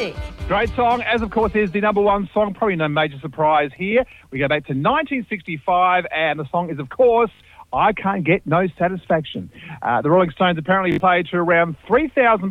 music. Great song, as of course is the number one song. Probably no major surprise here. We go back to 1965, and the song is, of course, I Can't Get No Satisfaction. The Rolling Stones apparently played to around 3,000